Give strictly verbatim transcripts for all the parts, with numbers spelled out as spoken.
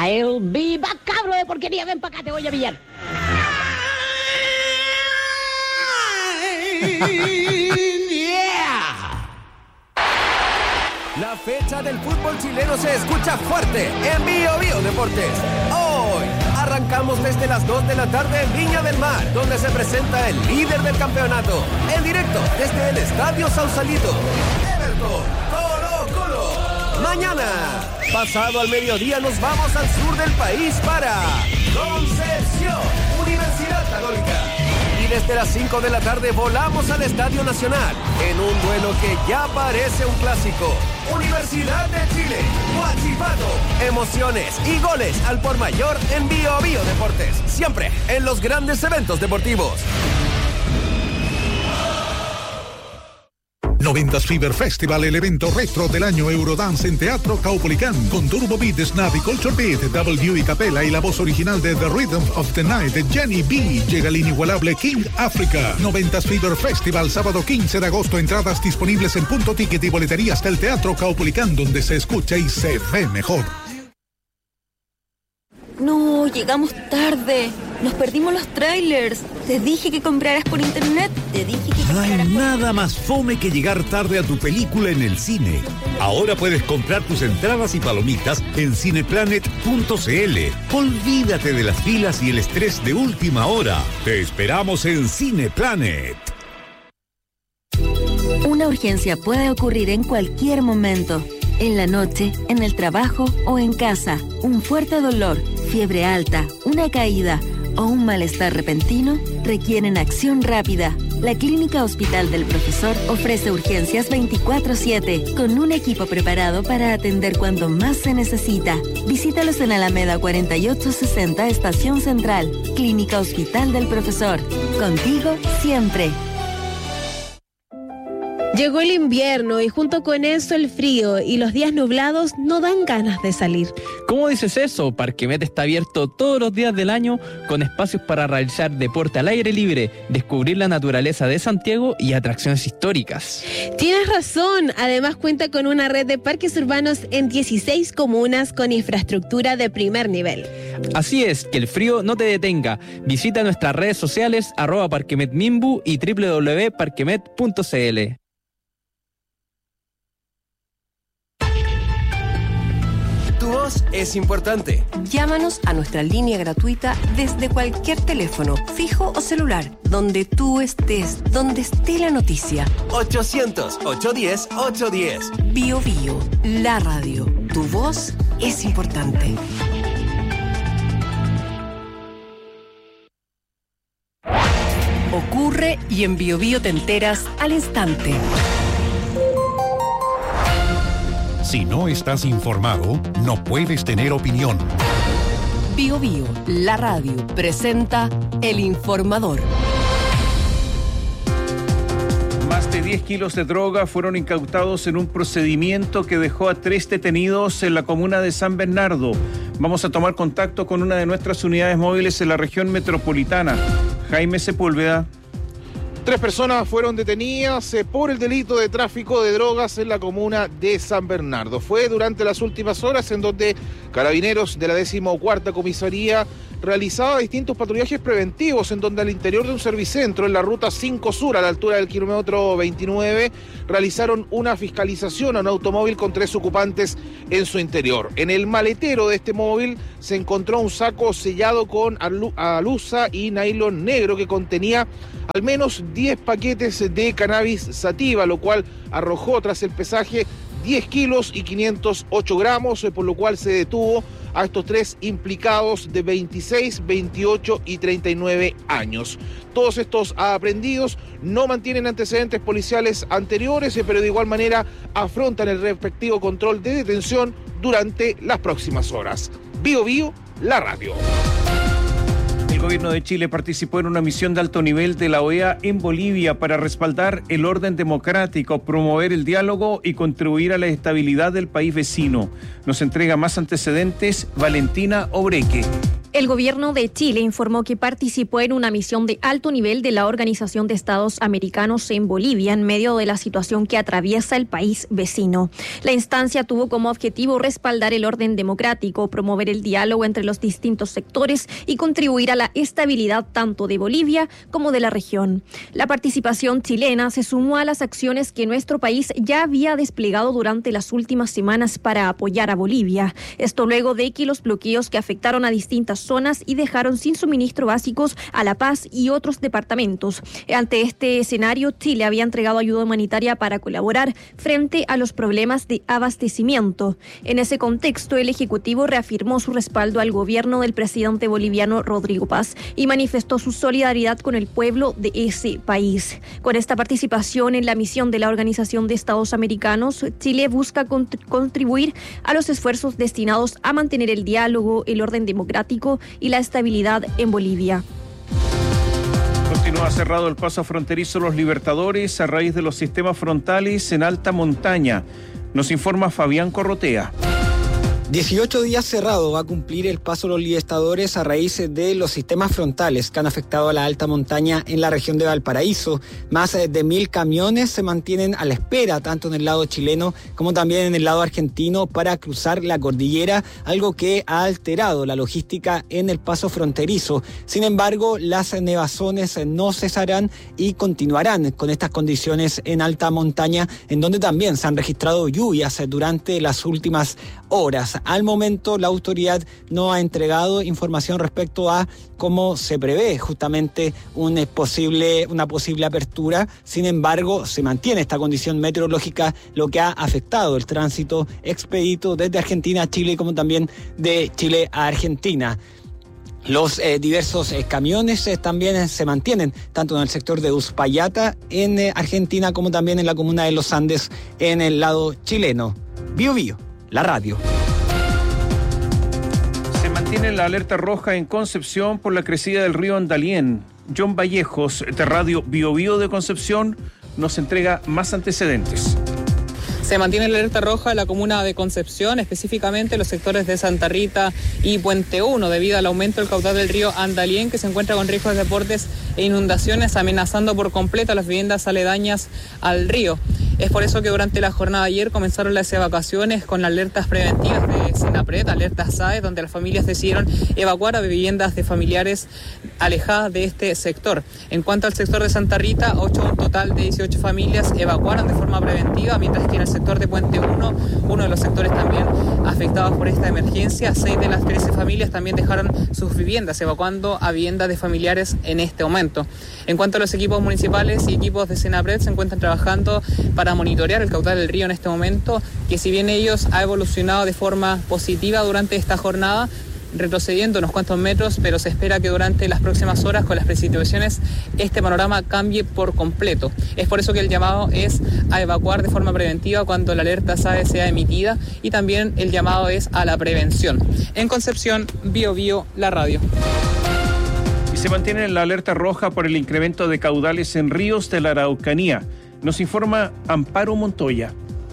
I'll be back, cabro de porquería. Ven para acá, te voy a pillar. La fecha del fútbol chileno se escucha fuerte en Bio Bio Deportes. Hoy arrancamos desde las dos de la tarde en Viña del Mar, donde se presenta el líder del campeonato. En directo desde el Estadio Sausalito. Everton, Colo Colo. Mañana, pasado al mediodía, nos vamos al sur del país para Concepción, Universidad Católica. Y desde las cinco de la tarde volamos al Estadio Nacional en un duelo que ya parece un clásico. Universidad de Chile, Huachipato. Emociones y goles al por mayor en Bio Bio Deportes. Siempre en los grandes eventos deportivos. noventas Fever Festival, el evento retro del año Eurodance en Teatro Caupolicán, con Turbo Beat, Snap y Culture Beat, W y Capella y la voz original de The Rhythm of the Night, Jenny B. Llega el inigualable King Africa. noventas Fever Festival, sábado quince de agosto. Entradas disponibles en Punto Ticket y boleterías del Teatro Caupolicán, donde se escucha y se ve mejor. No, llegamos tarde. Nos perdimos los trailers. Te dije que compraras por internet. Te dije que No compraras hay por... nada más fome que llegar tarde a tu película en el cine. Ahora puedes comprar tus entradas y palomitas en cineplanet punto c l. Olvídate de las filas y el estrés de última hora. Te esperamos en Cineplanet. Una urgencia puede ocurrir en cualquier momento. En la noche, en el trabajo o en casa. Un fuerte dolor, fiebre alta, una caída o un malestar repentino requieren acción rápida. La Clínica Hospital del Profesor ofrece urgencias veinticuatro siete con un equipo preparado para atender cuando más se necesita. Visítalos en Alameda cuarenta y ocho sesenta, Estación Central. Clínica Hospital del Profesor. Contigo siempre. Llegó el invierno y junto con eso el frío y los días nublados no dan ganas de salir. ¿Cómo dices eso? Parquemet está abierto todos los días del año con espacios para realizar deporte al aire libre, descubrir la naturaleza de Santiago y atracciones históricas. Tienes razón, además cuenta con una red de parques urbanos en dieciséis comunas con infraestructura de primer nivel. Así es, que el frío no te detenga. Visita nuestras redes sociales arroba parquemetmimbu y doble u doble u doble u punto parquemet punto c l. Tu voz es importante. Llámanos a nuestra línea gratuita desde cualquier teléfono, fijo o celular, donde tú estés, donde esté la noticia. ochocientos, ochocientos diez, ochocientos diez. Bio Bio, la radio. Tu voz es importante. Ocurre y en Bio Bio te enteras al instante. Si no estás informado, no puedes tener opinión. Bio Bio, la radio, presenta El Informador. Más de diez kilos de droga fueron incautados en un procedimiento que dejó a tres detenidos en la comuna de San Bernardo. Vamos a tomar contacto con una de nuestras unidades móviles en la región metropolitana. Jaime Sepúlveda. Tres personas fueron detenidas por el delito de tráfico de drogas en la comuna de San Bernardo. Fue durante las últimas horas en donde carabineros de la decimocuarta comisaría realizaba distintos patrullajes preventivos en donde al interior de un servicentro en la ruta cinco Sur, a la altura del kilómetro veintinueve, realizaron una fiscalización a un automóvil con tres ocupantes en su interior. En el maletero de este móvil se encontró un saco sellado con alu- alusa y nylon negro que contenía al menos diez paquetes de cannabis sativa, lo cual arrojó tras el pesaje diez kilos y quinientos ocho gramos, por lo cual se detuvo a estos tres implicados de veintiséis, veintiocho y treinta y nueve años. Todos estos aprehendidos no mantienen antecedentes policiales anteriores, pero de igual manera afrontan el respectivo control de detención durante las próximas horas. Bio Bio, la radio. El gobierno de Chile participó en una misión de alto nivel de la O E A en Bolivia para respaldar el orden democrático, promover el diálogo y contribuir a la estabilidad del país vecino. Nos entrega más antecedentes Valentina Obreque. El gobierno de Chile informó que participó en una misión de alto nivel de la Organización de Estados Americanos en Bolivia en medio de la situación que atraviesa el país vecino. La instancia tuvo como objetivo respaldar el orden democrático, promover el diálogo entre los distintos sectores y contribuir a la estabilidad tanto de Bolivia como de la región. La participación chilena se sumó a las acciones que nuestro país ya había desplegado durante las últimas semanas para apoyar a Bolivia. Esto luego de que los bloqueos que afectaron a distintas zonas y dejaron sin suministro básicos a La Paz y otros departamentos. Ante este escenario, Chile había entregado ayuda humanitaria para colaborar frente a los problemas de abastecimiento. En ese contexto, el Ejecutivo reafirmó su respaldo al gobierno del presidente boliviano Rodrigo Paz y manifestó su solidaridad con el pueblo de ese país. Con esta participación en la misión de la Organización de Estados Americanos, Chile busca cont- contribuir a los esfuerzos destinados a mantener el diálogo, el orden democrático y la estabilidad en Bolivia. Continúa cerrado el paso fronterizo Los Libertadores a raíz de los sistemas frontales en alta montaña. Nos informa Fabián Corrotea. dieciocho días cerrado va a cumplir el paso Los Libertadores a raíz de los sistemas frontales que han afectado a la alta montaña en la región de Valparaíso. Más de mil camiones se mantienen a la espera, tanto en el lado chileno como también en el lado argentino, para cruzar la cordillera, algo que ha alterado la logística en el paso fronterizo. Sin embargo, las nevazones no cesarán y continuarán con estas condiciones en alta montaña, en donde también se han registrado lluvias durante las últimas horas. Al momento, la autoridad no ha entregado información respecto a cómo se prevé justamente un posible, una posible apertura. Sin embargo, se mantiene esta condición meteorológica, lo que ha afectado el tránsito expedito desde Argentina a Chile, como también de Chile a Argentina. Los eh, diversos eh, camiones eh, también eh, se mantienen tanto en el sector de Uspallata en eh, Argentina como también en la comuna de Los Andes en el lado chileno. Bio Bio, la radio. Tiene la alerta roja en Concepción por la crecida del río Andalién. John Vallejos, de Radio Bio Bio de Concepción, nos entrega más antecedentes. Se mantiene la alerta roja en la comuna de Concepción, específicamente los sectores de Santa Rita y Puente uno, debido al aumento del caudal del río Andalién, que se encuentra con riesgos de desbordes e inundaciones, amenazando por completo a las viviendas aledañas al río. Es por eso que durante la jornada de ayer comenzaron las evacuaciones con alertas preventivas de SENAPRED, alertas S A E, donde las familias decidieron evacuar a viviendas de familiares alejadas de este sector. En cuanto al sector de Santa Rita, ocho, un total de dieciocho familias evacuaron de forma preventiva, mientras que en el sector de Puente uno, uno de los sectores también afectados por esta emergencia, seis de las trece familias también dejaron sus viviendas, evacuando a viviendas de familiares en este momento. En cuanto a los equipos municipales y equipos de SENAPRED, se encuentran trabajando para monitorear el caudal del río en este momento, que si bien ellos ha evolucionado de forma positiva durante esta jornada, retrocediendo unos cuantos metros, pero se espera que durante las próximas horas, con las precipitaciones, este panorama cambie por completo. Es por eso que el llamado es a evacuar de forma preventiva cuando la alerta S A E sea emitida, y también el llamado es a la prevención. En Concepción, Bio Bio, la radio. Y se mantiene la alerta roja por el incremento de caudales en ríos de la Araucanía. Nos informa Amparo Montoya.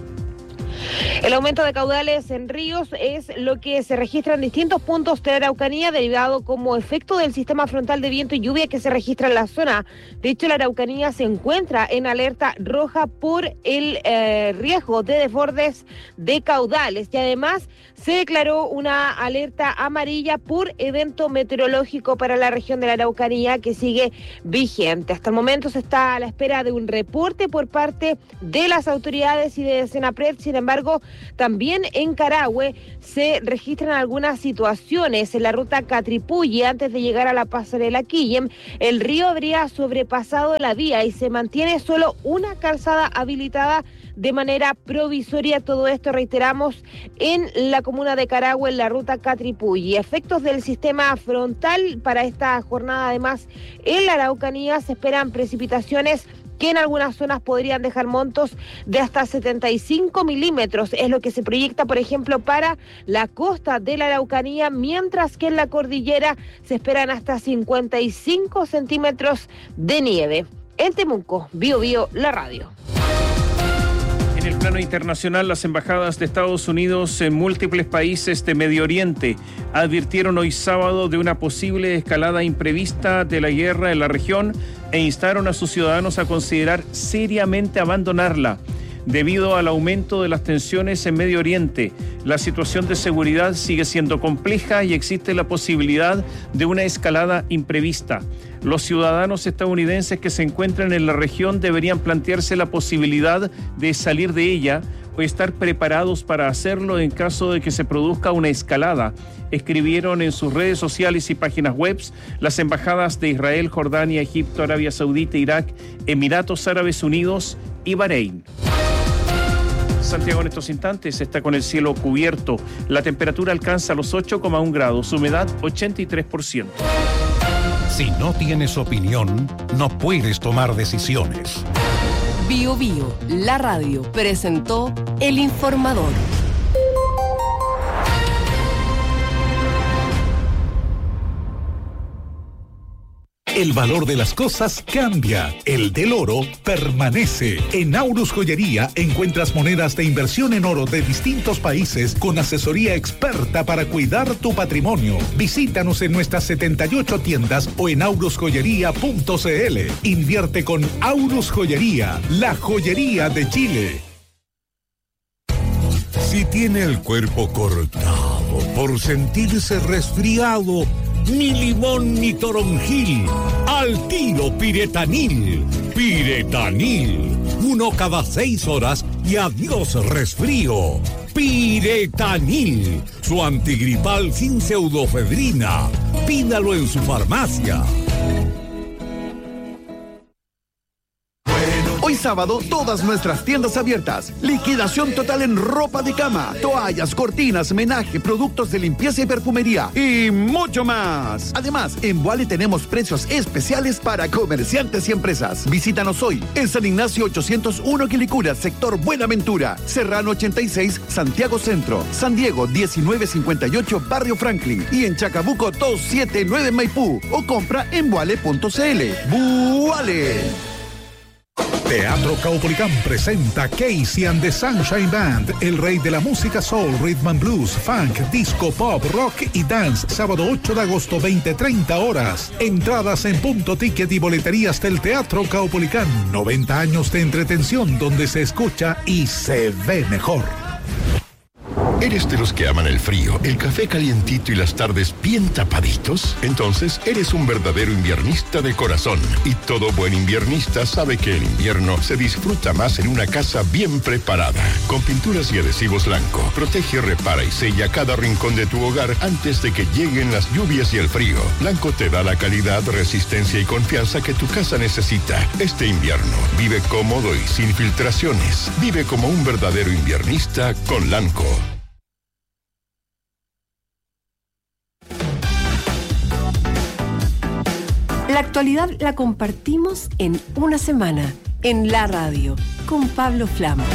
El aumento de caudales en ríos es lo que se registra en distintos puntos de la Araucanía, derivado como efecto del sistema frontal de viento y lluvia que se registra en la zona. De hecho, la Araucanía se encuentra en alerta roja por el eh, riesgo de desbordes de caudales, y además se declaró una alerta amarilla por evento meteorológico para la región de la Araucanía, que sigue vigente. Hasta el momento se está a la espera de un reporte por parte de las autoridades y de SENAPRED. Sin embargo, también en Carahue se registran algunas situaciones. En la ruta Catripulli, antes de llegar a la pasarela Quillem, el río habría sobrepasado la vía y se mantiene solo una calzada habilitada de manera provisoria. Todo esto, reiteramos, en la comuna de Carahue, en la ruta Catripulli. Efectos del sistema frontal para esta jornada. Además, en la Araucanía se esperan precipitaciones que en algunas zonas podrían dejar montos de hasta setenta y cinco milímetros. Es lo que se proyecta, por ejemplo, para la costa de la Araucanía, mientras que en la cordillera se esperan hasta cincuenta y cinco centímetros de nieve. En Temuco, Bio Bio, la radio. En el plano internacional, las embajadas de Estados Unidos en múltiples países de Medio Oriente advirtieron hoy sábado de una posible escalada imprevista de la guerra en la región e instaron a sus ciudadanos a considerar seriamente abandonarla. Debido al aumento de las tensiones en Medio Oriente, la situación de seguridad sigue siendo compleja y existe la posibilidad de una escalada imprevista. Los ciudadanos estadounidenses que se encuentran en la región deberían plantearse la posibilidad de salir de ella o estar preparados para hacerlo en caso de que se produzca una escalada, escribieron en sus redes sociales y páginas web las embajadas de Israel, Jordania, Egipto, Arabia Saudita, Irak, Emiratos Árabes Unidos y Bahrein. Santiago en estos instantes está con el cielo cubierto. La temperatura alcanza los ocho coma uno grados, humedad ochenta y tres por ciento. Si no tienes opinión, no puedes tomar decisiones. Bio Bio, la radio, presentó El Informador. El valor de las cosas cambia, el del oro permanece. En Aurus Joyería encuentras monedas de inversión en oro de distintos países con asesoría experta para cuidar tu patrimonio. Visítanos en nuestras setenta y ocho tiendas o en aurus joyería punto c l. Invierte con Aurus Joyería, la joyería de Chile. Si tiene el cuerpo cortado por sentirse resfriado, ni limón ni toronjil, al tiro Piretanil. Piretanil, uno cada seis horas y adiós resfrío. Piretanil, su antigripal sin pseudofedrina. Pídalo en su farmacia. Hoy sábado, todas nuestras tiendas abiertas. Liquidación total en ropa de cama, toallas, cortinas, menaje, productos de limpieza y perfumería y mucho más. Además, en Vuale tenemos precios especiales para comerciantes y empresas. Visítanos hoy en San Ignacio ochocientos uno Quilicura, sector Buenaventura, Serrano ochenta y seis, Santiago Centro, San Diego diecinueve cincuenta y ocho, Barrio Franklin y en Chacabuco doscientos setenta y nueve Maipú o compra en vuale punto c l. ¡Vuale! Teatro Caupolicán presenta Casey and the Sunshine Band, el rey de la música soul, rhythm and blues, funk, disco, pop, rock y dance, sábado ocho de agosto, veinte treinta horas. Entradas en punto ticket y boleterías del Teatro Caupolicán. noventa años de entretención donde se escucha y se ve mejor. ¿Eres de los que aman el frío, el café calientito y las tardes bien tapaditos? Entonces, eres un verdadero inviernista de corazón. Y todo buen inviernista sabe que el invierno se disfruta más en una casa bien preparada. Con pinturas y adhesivos Lanco, protege, repara y sella cada rincón de tu hogar antes de que lleguen las lluvias y el frío. Lanco te da la calidad, resistencia y confianza que tu casa necesita. Este invierno, vive cómodo y sin filtraciones. Vive como un verdadero inviernista con Lanco. La actualidad la compartimos en una semana, en la radio, con Pablo Flama.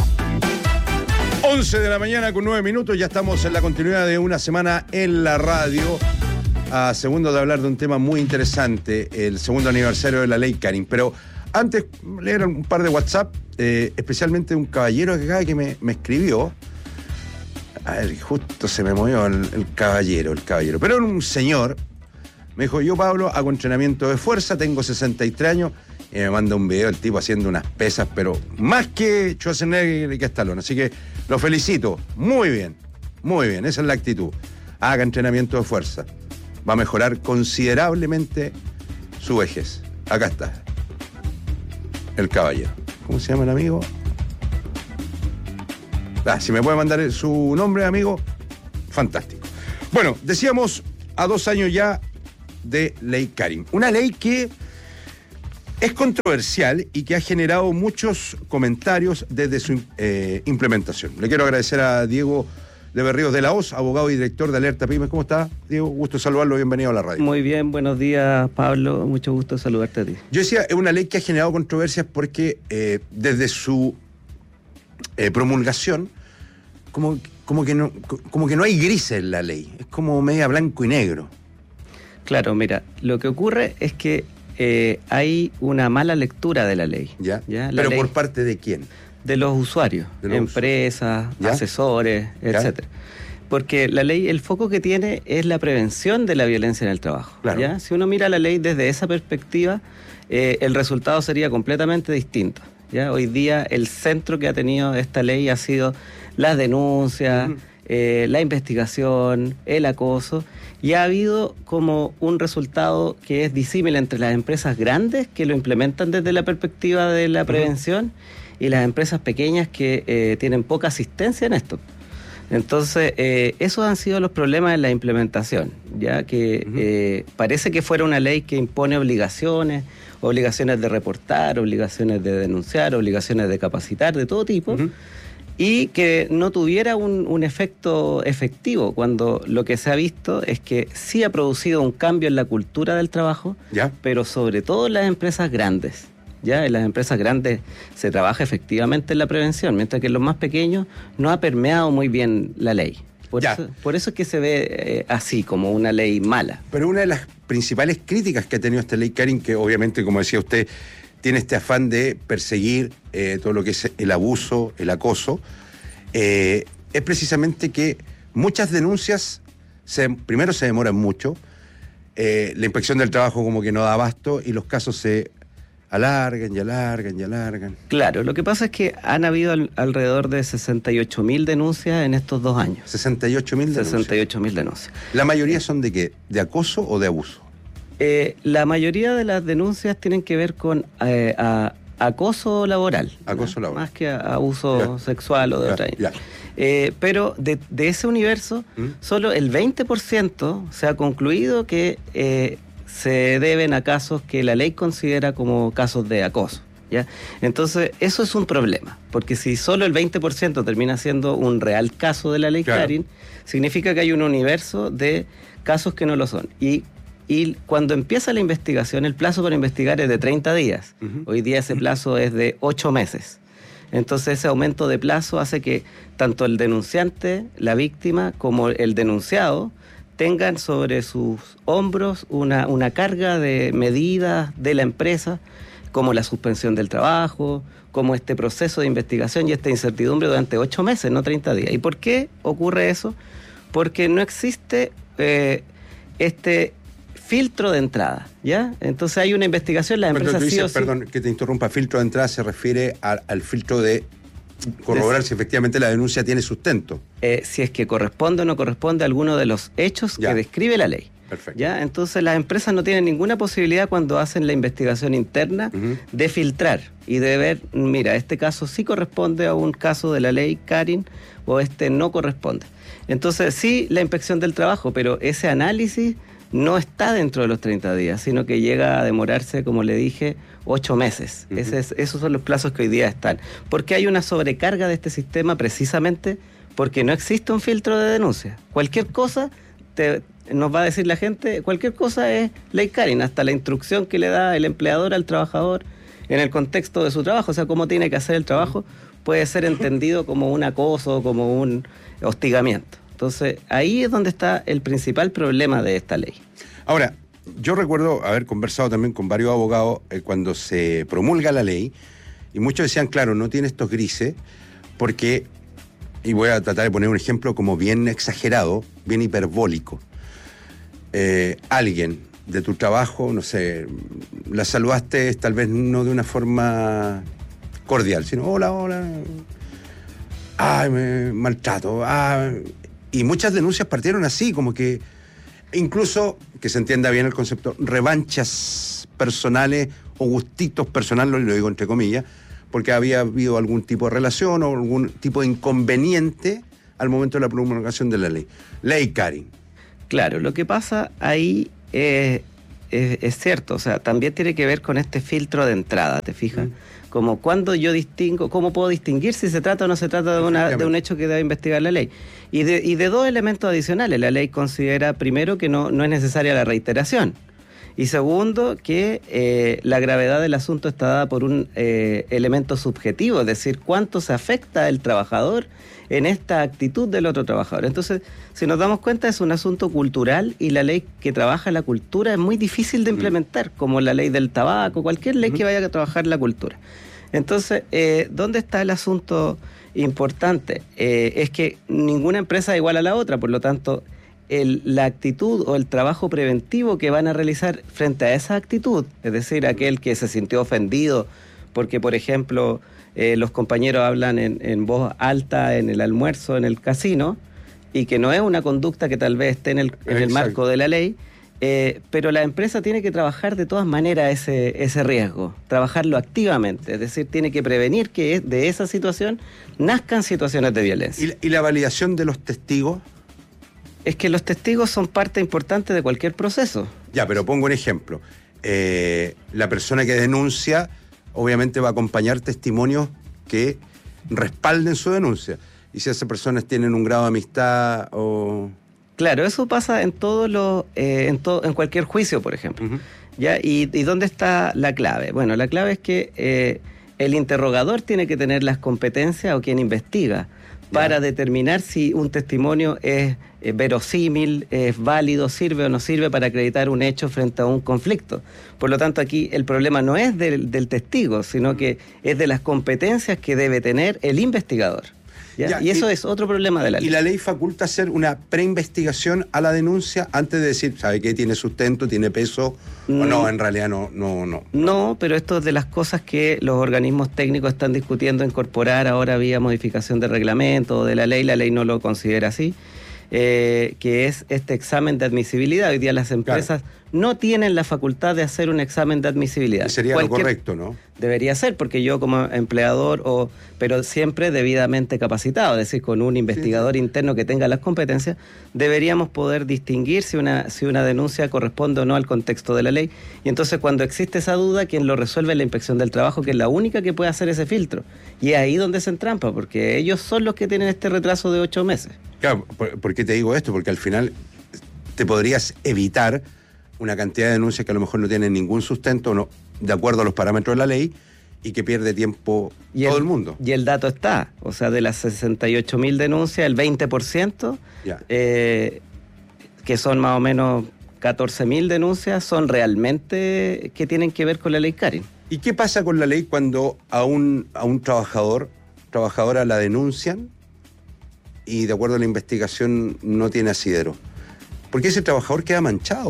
once de la mañana con nueve minutos, ya estamos en la continuidad de una semana en la radio. A segundo de hablar de un tema muy interesante, el segundo aniversario de la ley Karin. Pero antes, leer un par de WhatsApp, eh, especialmente un caballero acá que me, me escribió. A ver, justo se me movió el, el caballero, el caballero. Pero era un señor. Me dijo, yo, Pablo, hago entrenamiento de fuerza, tengo sesenta y tres años, y me manda un video el tipo haciendo unas pesas, pero más que Schwarzenegger y que Stallone. Así que lo felicito. Muy bien, muy bien, esa es la actitud. Haga entrenamiento de fuerza. Va a mejorar considerablemente su vejez. Acá está. El caballero. ¿Cómo se llama el amigo? Ah, si me puede mandar su nombre, amigo, fantástico. Bueno, decíamos a dos años ya de ley Karin. Una ley que es controversial y que ha generado muchos comentarios desde su eh, implementación. Le quiero agradecer a Diego de Berríos de la Hoz, abogado y director de Alerta Pymes. ¿Cómo está, Diego? Gusto saludarlo, bienvenido a la radio. Muy bien, buenos días, Pablo. Mucho gusto saludarte a ti. Yo decía, es una ley que ha generado controversias porque eh, desde su eh, promulgación, como, como, que no, como que no hay grises en la ley. Es como media blanco y negro. Claro, mira, lo que ocurre es que eh, hay una mala lectura de la ley. ¿Ya? ¿ya? La ¿Pero ley, por parte de quién? de los usuarios, De los empresas, ¿Ya? asesores, ¿Ya? etcétera. Porque la ley, el foco que tiene es la prevención de la violencia en el trabajo. Claro. ¿Ya? Si uno mira la ley desde esa perspectiva, eh, el resultado sería completamente distinto. ¿Ya? Hoy día el centro que ha tenido esta ley ha sido las denuncias, uh-huh. eh, la investigación, el acoso, y ha habido como un resultado que es disímil entre las empresas grandes que lo implementan desde la perspectiva de la prevención uh-huh. y las empresas pequeñas que eh, tienen poca asistencia en esto. Entonces, eh, esos han sido los problemas en la implementación, ya que uh-huh. eh, parece que fuera una ley que impone obligaciones, obligaciones de reportar, obligaciones de denunciar, obligaciones de capacitar, de todo tipo, uh-huh. y que no tuviera un, un efecto efectivo, cuando lo que se ha visto es que sí ha producido un cambio en la cultura del trabajo, ¿Ya? pero sobre todo en las empresas grandes. Ya en las empresas grandes se trabaja efectivamente en la prevención, mientras que en los más pequeños no ha permeado muy bien la ley. Por, eso, por eso es que se ve eh, así, como una ley mala. Pero una de las principales críticas que ha tenido esta ley, Karin, que obviamente, como decía usted, tiene este afán de perseguir eh, todo lo que es el abuso, el acoso, eh, es precisamente que muchas denuncias, se, primero se demoran mucho, eh, la inspección del trabajo como que no da abasto y los casos se alargan y alargan y alargan. Claro, lo que pasa es que han habido al, alrededor de sesenta y ocho mil denuncias en estos dos años. ¿sesenta y ocho mil denuncias? sesenta y ocho mil denuncias. ¿La mayoría son de qué? ¿De acoso o de abuso? Eh, la mayoría de las denuncias tienen que ver con eh, a, acoso laboral. Acoso laboral. Más que a, abuso ya. sexual o de ya, otra. Ya. Eh, pero de, de ese universo, ¿Mm? solo el veinte por ciento se ha concluido que eh, se deben a casos que la ley considera como casos de acoso, ¿ya? Entonces, eso es un problema, porque si solo el veinte por ciento termina siendo un real caso de la ley claro. Karin, significa que hay un universo de casos que no lo son. Y, y cuando empieza la investigación, el plazo para investigar es de treinta días. Uh-huh. Hoy día ese plazo es de ocho meses. Entonces, ese aumento de plazo hace que tanto el denunciante, la víctima, como el denunciado tengan sobre sus hombros una, una carga de medidas de la empresa, como la suspensión del trabajo, como este proceso de investigación y esta incertidumbre durante ocho meses, no treinta días. ¿Y por qué ocurre eso? Porque no existe eh, este filtro de entrada, ¿ya? Entonces hay una investigación, las empresas dices, sí o sí... Perdón, que te interrumpa, filtro de entrada se refiere a, al filtro de corroborar si efectivamente la denuncia tiene sustento. Eh, si es que corresponde o no corresponde a alguno de los hechos ya. que describe la ley. Perfecto. ¿Ya? Entonces las empresas no tienen ninguna posibilidad cuando hacen la investigación interna uh-huh. de filtrar y de ver, mira, este caso sí corresponde a un caso de la ley Karin o este no corresponde. Entonces sí, la inspección del trabajo, pero ese análisis no está dentro de los treinta días, sino que llega a demorarse, como le dije, ocho meses. Uh-huh. Ese es, esos son los plazos que hoy día están. ¿Por qué hay una sobrecarga de este sistema? Precisamente porque no existe un filtro de denuncia. Cualquier cosa, te, nos va a decir la gente, cualquier cosa es ley Karin, hasta la instrucción que le da el empleador al trabajador en el contexto de su trabajo, o sea, cómo tiene que hacer el trabajo, puede ser entendido como un acoso, como un hostigamiento. Entonces, ahí es donde está el principal problema de esta ley. Ahora, yo recuerdo haber conversado también con varios abogados eh, cuando se promulga la ley, y muchos decían, claro, no tiene estos grises, porque, y voy a tratar de poner un ejemplo como bien exagerado, bien hiperbólico. Eh, alguien de tu trabajo, no sé, la saludaste tal vez no de una forma cordial, sino, hola, hola, ay, me maltrato, ay... Y muchas denuncias partieron así, como que incluso, que se entienda bien el concepto, revanchas personales o gustitos personales, lo digo entre comillas, porque había habido algún tipo de relación o algún tipo de inconveniente al momento de la promulgación de la ley. Ley Karin. Claro, lo que pasa ahí es, es, es cierto, o sea, también tiene que ver con este filtro de entrada, ¿te fijas? Mm. Como cuando yo distingo, ¿cómo puedo distinguir si se trata o no se trata de, una, de un hecho que debe investigar la ley? Y de, y de dos elementos adicionales. La ley considera, primero, que no, no es necesaria la reiteración. Y segundo, que eh, la gravedad del asunto está dada por un eh, elemento subjetivo, es decir, cuánto se afecta el trabajador en esta actitud del otro trabajador. Entonces, si nos damos cuenta, es un asunto cultural y la ley que trabaja la cultura es muy difícil de implementar, como la ley del tabaco, cualquier ley que vaya a trabajar la cultura. Entonces, eh, ¿dónde está el asunto importante? Eh, es que ninguna empresa es igual a la otra, por lo tanto, el, la actitud o el trabajo preventivo que van a realizar frente a esa actitud, es decir, aquel que se sintió ofendido porque, por ejemplo, eh, los compañeros hablan en, en voz alta en el almuerzo, en el casino, y que no es una conducta que tal vez esté en el, en el marco de la ley, eh, pero la empresa tiene que trabajar de todas maneras ese, ese riesgo, trabajarlo activamente, es decir, tiene que prevenir que de esa situación nazcan situaciones de violencia. ¿Y la, y la validación de los testigos? Es que los testigos son parte importante de cualquier proceso. Ya, pero pongo un ejemplo. Eh, la persona que denuncia obviamente va a acompañar testimonios que respalden su denuncia. Y si esas personas tienen un grado de amistad o... Claro, eso pasa en todos los, eh, en, to, en cualquier juicio, por ejemplo. Uh-huh. ¿Ya? ¿Y, ¿Y dónde está la clave? Bueno, la clave es que eh, el interrogador tiene que tener las competencias, o quien investiga, para yeah. determinar si un testimonio es eh, verosímil, es válido, sirve o no sirve para acreditar un hecho frente a un conflicto. Por lo tanto, aquí el problema no es del, del testigo, sino que es de las competencias que debe tener el investigador. ¿Ya? Ya, y eso y, es otro problema de la ley. ¿Y la ley faculta hacer una preinvestigación a la denuncia antes de decir, ¿sabe qué? ¿Tiene sustento? ¿Tiene peso? Mm. ¿O no? En realidad no, no, no. No, pero esto es de las cosas que los organismos técnicos están discutiendo incorporar ahora vía modificación del reglamento o de la ley. La ley no lo considera así. Eh, que es este examen de admisibilidad. Hoy día las empresas claro. no tienen la facultad de hacer un examen de admisibilidad. Sería Cualquier, lo correcto, ¿no? Debería ser, porque yo como empleador, o pero siempre debidamente capacitado, es decir, con un investigador sí, sí. interno que tenga las competencias, deberíamos poder distinguir si una, si una denuncia corresponde o no al contexto de la ley. Y entonces cuando existe esa duda, quien lo resuelve es la Inspección del Trabajo, que es la única que puede hacer ese filtro. Y es ahí donde se entrampa, porque ellos son los que tienen este retraso de ocho meses. Claro, ¿por, ¿por qué te digo esto? Porque al final te podrías evitar una cantidad de denuncias que a lo mejor no tienen ningún sustento, no, de acuerdo a los parámetros de la ley, y que pierde tiempo y todo el, el mundo. Y el dato está, o sea, de las sesenta y ocho mil denuncias, el veinte por ciento, eh, que son más o menos catorce mil denuncias, son realmente que tienen que ver con la ley Karin. ¿Y qué pasa con la ley cuando a un, a un trabajador, trabajadora la denuncian y de acuerdo a la investigación no tiene asidero? Porque ese trabajador queda manchado.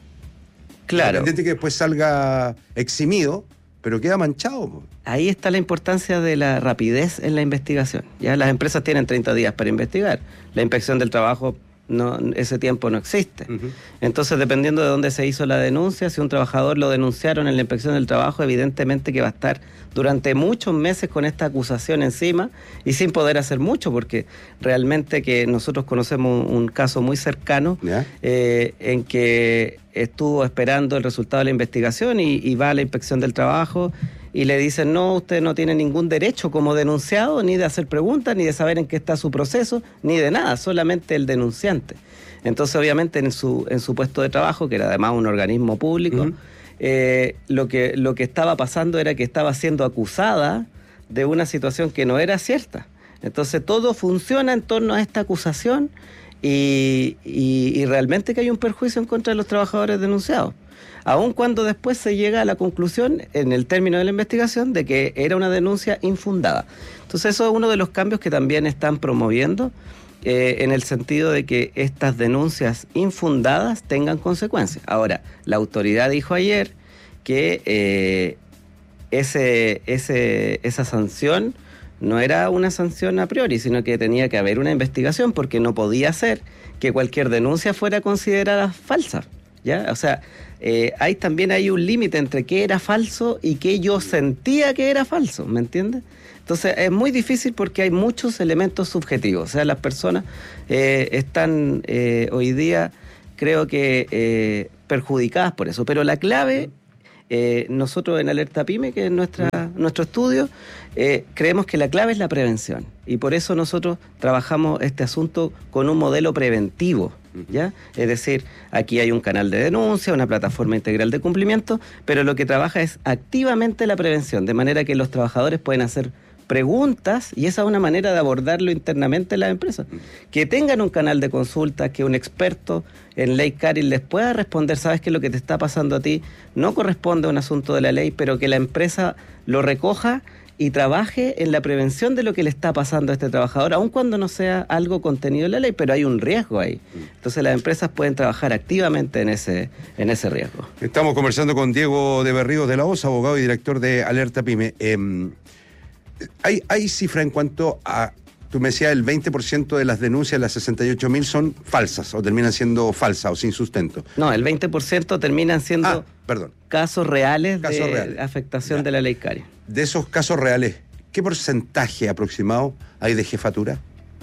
Claro. Independiente que después salga eximido, pero queda manchado. Ahí está la importancia de la rapidez en la investigación. Ya las empresas tienen treinta días para investigar. La Inspección del Trabajo, no, ese tiempo no existe. Uh-huh. Entonces, dependiendo de dónde se hizo la denuncia, si un trabajador lo denunciaron en la Inspección del Trabajo, evidentemente que va a estar durante muchos meses con esta acusación encima y sin poder hacer mucho, porque realmente que nosotros conocemos un, un caso muy cercano ¿Yeah? eh, en que estuvo esperando el resultado de la investigación y, y va a la Inspección del Trabajo y le dicen, no, usted no tiene ningún derecho como denunciado ni de hacer preguntas, ni de saber en qué está su proceso, ni de nada, solamente el denunciante. Entonces, obviamente, en su, en su puesto de trabajo, que era además un organismo público, uh-huh. eh, lo que, lo que estaba pasando era que estaba siendo acusada de una situación que no era cierta. Entonces, todo funciona en torno a esta acusación y, y, y realmente que hay un perjuicio en contra de los trabajadores denunciados. Aun cuando después se llega a la conclusión, en el término de la investigación, de que era una denuncia infundada. Entonces eso es uno de los cambios que también están promoviendo, eh, en el sentido de que estas denuncias infundadas tengan consecuencias. Ahora, la autoridad dijo ayer que eh, ese, ese, esa sanción no era una sanción a priori, sino que tenía que haber una investigación, porque no podía ser que cualquier denuncia fuera considerada falsa. ¿Ya? O sea, eh, hay también hay un límite entre qué era falso y qué yo sentía que era falso, ¿me entiendes? Entonces es muy difícil porque hay muchos elementos subjetivos. O sea, las personas eh, están eh, hoy día, creo que, eh, perjudicadas por eso. Pero la clave, eh, nosotros en Alerta Pyme, que es nuestra, nuestro estudio, eh, creemos que la clave es la prevención. Y por eso nosotros trabajamos este asunto con un modelo preventivo. ¿Ya? Es decir, aquí hay un canal de denuncia, una plataforma integral de cumplimiento, pero lo que trabaja es activamente la prevención, de manera que los trabajadores pueden hacer preguntas y esa es una manera de abordarlo internamente en las empresas. Que tengan un canal de consulta, que un experto en ley Karin les pueda responder, sabes que lo que te está pasando a ti no corresponde a un asunto de la ley, pero que la empresa lo recoja y trabaje en la prevención de lo que le está pasando a este trabajador, aun cuando no sea algo contenido en la ley, pero hay un riesgo ahí. Entonces las empresas pueden trabajar activamente en ese, en ese riesgo. Estamos conversando con Diego de Berríos de la O S, abogado y director de Alerta Pyme. Eh, ¿hay, ¿Hay cifra en cuanto a, tú me decías, el veinte por ciento de las denuncias, las sesenta y ocho mil, son falsas o terminan siendo falsas o sin sustento? No, el veinte por ciento terminan siendo ah, perdón. casos reales casos de reales. afectación ya. de la ley Cari. De esos casos reales, ¿qué porcentaje aproximado hay de jefatura?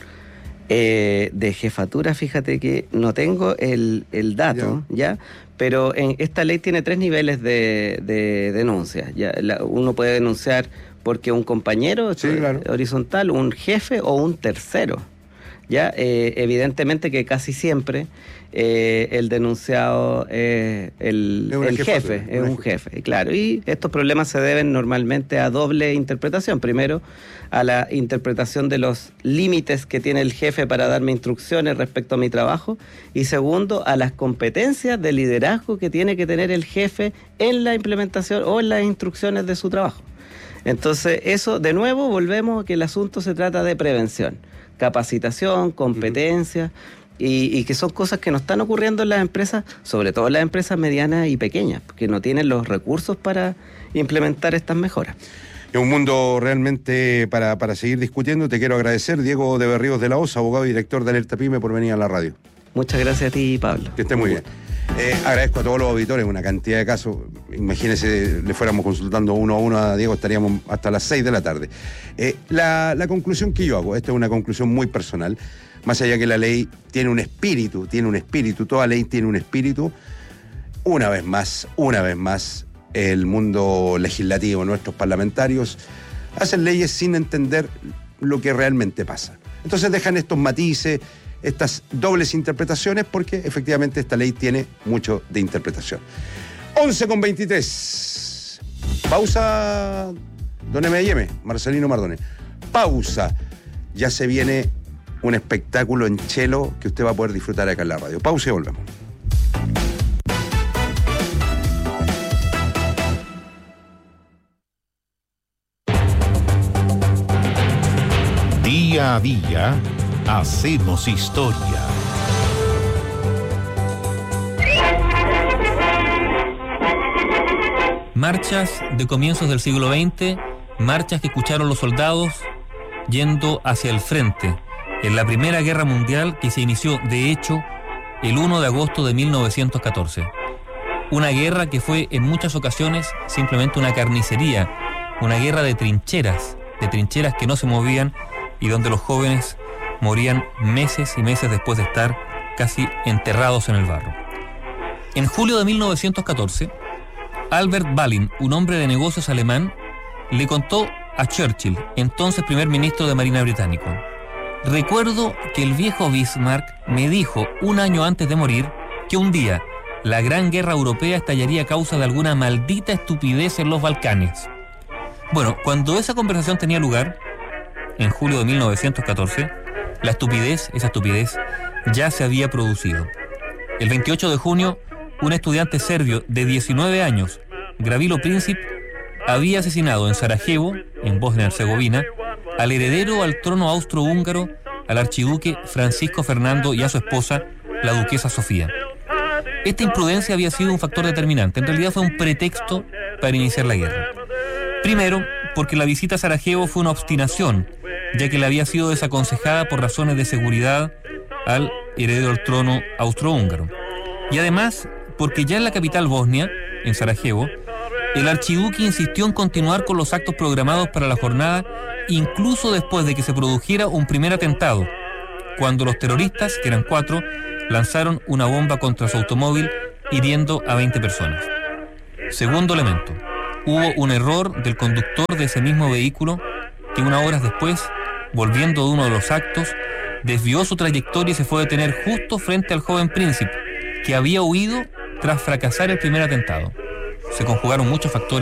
Eh, de jefatura, fíjate que no tengo el, el dato, ¿ya? ¿ya? Pero en esta ley tiene tres niveles de, de denuncia. ¿ya? La, uno puede denunciar porque un compañero sí, claro. horizontal, un jefe o un tercero. ¿ya? Eh, evidentemente que casi siempre eh, el denunciado eh, el, el jefe, es un jefe, claro. Y estos problemas se deben normalmente a doble interpretación. Primero, a la interpretación de los límites que tiene el jefe para darme instrucciones respecto a mi trabajo. Y segundo, a las competencias de liderazgo que tiene que tener el jefe en la implementación o en las instrucciones de su trabajo. Entonces, eso, de nuevo, volvemos a que el asunto se trata de prevención. Capacitación, competencia, uh-huh. y, y que son cosas que no están ocurriendo en las empresas, sobre todo en las empresas medianas y pequeñas, que no tienen los recursos para implementar estas mejoras. Es un mundo realmente para, para seguir discutiendo. Te quiero agradecer, Diego de Berríos de la O S, abogado y director de Alerta Pyme, por venir a la radio. Muchas gracias a ti, Pablo. Que esté muy bien. Eh, agradezco a todos los auditores, una cantidad de casos. Imagínense, le fuéramos consultando uno a uno a Diego, estaríamos hasta las seis de la tarde. Eh, la, la conclusión que yo hago, esta es una conclusión muy personal, más allá que la ley tiene un espíritu, tiene un espíritu, toda ley tiene un espíritu. Una vez más, una vez más, el mundo legislativo, nuestros parlamentarios, hacen leyes sin entender lo que realmente pasa. Entonces dejan estos matices, estas dobles interpretaciones, porque efectivamente esta ley tiene mucho de interpretación. once con veintitrés. Pausa, don M y M, Marcelino Mardones. Pausa. Ya se viene un espectáculo en chelo que usted va a poder disfrutar acá en la radio. Pausa y volvemos. Día a día hacemos historia. Marchas de comienzos del siglo veinte, marchas que escucharon los soldados yendo hacia el frente en la Primera Guerra Mundial, que se inició, de hecho, el primero de agosto de mil novecientos catorce. Una guerra que fue en muchas ocasiones simplemente una carnicería, una guerra de trincheras, de trincheras que no se movían y donde los jóvenes morían meses y meses después de estar casi enterrados en el barro. En julio de mil novecientos catorce, Albert Balin, un hombre de negocios alemán, le contó a Churchill, entonces primer ministro de Marina británico: recuerdo que el viejo Bismarck me dijo un año antes de morir que un día la gran guerra europea estallaría a causa de alguna maldita estupidez en los Balcanes. Bueno, cuando esa conversación tenía lugar, en julio de mil novecientos catorce, la estupidez, esa estupidez, ya se había producido. El veintiocho de junio, un estudiante serbio de diecinueve años, Gravilo Princip, había asesinado en Sarajevo, en Bosnia-Herzegovina, al heredero al trono austrohúngaro, al archiduque Francisco Fernando, y a su esposa, la duquesa Sofía. Esta imprudencia había sido un factor determinante. En realidad fue un pretexto para iniciar la guerra. Primero, porque la visita a Sarajevo fue una obstinación, ya que le había sido desaconsejada por razones de seguridad al heredero al trono austrohúngaro. Y además, porque ya en la capital bosnia, en Sarajevo, el archiduque insistió en continuar con los actos programados para la jornada, incluso después de que se produjera un primer atentado, cuando los terroristas, que eran cuatro, lanzaron una bomba contra su automóvil, hiriendo a veinte personas. Segundo elemento, hubo un error del conductor de ese mismo vehículo que unas horas después, volviendo de uno de los actos, desvió su trayectoria y se fue a detener justo frente al joven príncipe, que había huido tras fracasar el primer atentado. Se conjugaron muchos factores